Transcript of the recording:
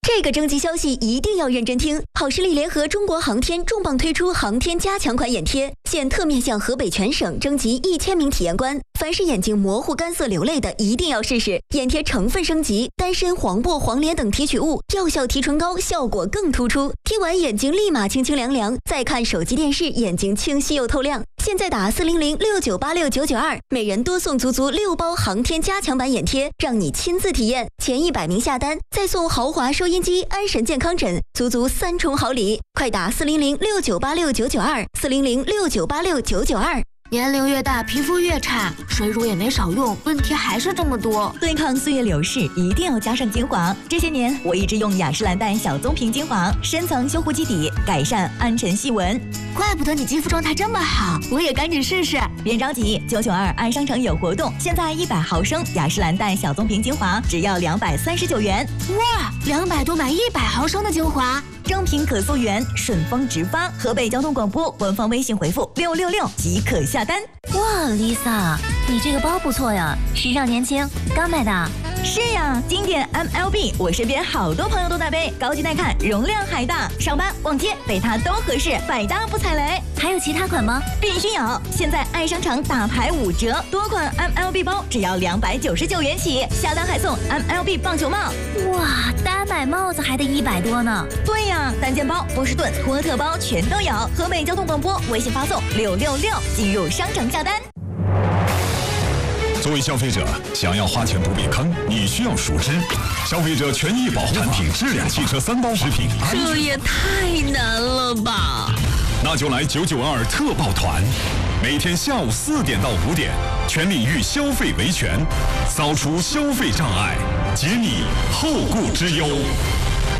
这个征集消息一定要认真听。好视力联合中国航天重磅推出航天加强款眼贴，现特面向河北全省征集1000名体验官，凡是眼睛模糊、干涩、流泪的，一定要试试。眼贴成分升级，丹参、黄柏、黄连等提取物，药效提纯高，效果更突出。贴完眼睛立马清清凉凉，再看手机电视，眼睛清晰又透亮。现在打40069869992，每人多送足6包航天加强版眼贴，让你亲自体验。前100名下单，再送豪华收音机、安神健康枕，足3重好礼。快打40069869924，40069869992。 年龄越大，皮肤越差，水乳也没少用，问题还是这么多。 对抗岁月流逝，一定要加上精华。这些年，我一直用雅诗兰黛小棕瓶精华，深层修护基底，改善暗沉细纹。 怪不得你肌肤状态这么好，我也赶紧试试。 别着急，992爱商城有活动，现在100毫升雅诗兰黛小棕瓶精华只要239元。 哇，200多买100毫升的精华。 正品可溯源，顺丰直发。河北交通广播官方微信回复666即可下单。 哇 ，Lisa， 你这个包不错呀，时尚年轻，刚买的。 是呀，经典 MLB， 我身边好多朋友都在背，高级耐看，容量还大，上班逛街背它都合适，百搭不踩雷。 还有其他款吗？ 必须有！现在爱商场大牌5折，多款 MLB 包只要299元起，下单还送 MLB 棒球帽。 哇，单买帽子还得100多呢。 对呀，单肩包、波士顿、托特包全都有。河北交通广播微信发送666进入商城下单。 作为消费者，想要花钱不被坑，你需要熟知消费者权益保护产品质量汽车3包食品安全。 这也太难了吧！ 那就来992特报团，每天下午4点到5点，全领域消费维权，扫除消费障碍，解你后顾之忧。